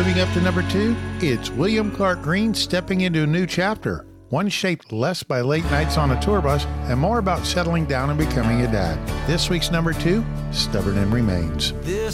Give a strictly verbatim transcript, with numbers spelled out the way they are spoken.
Moving up to number two, it's William Clark Green stepping into a new chapter. One shaped less by late nights on a tour bus and more about settling down and becoming a dad. This week's number two, Stubborn and Remains. This